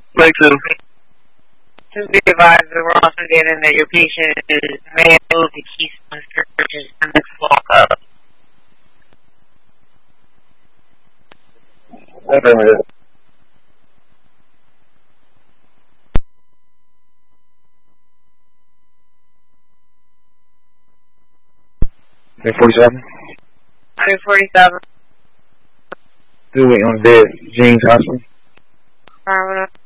Take two. To be advised, we're also getting that your patient may have moved to Keystone Churches and the walk up. Affirmative. Okay, 47. 147. Still waiting on the bed. James Hospital. Affirmative.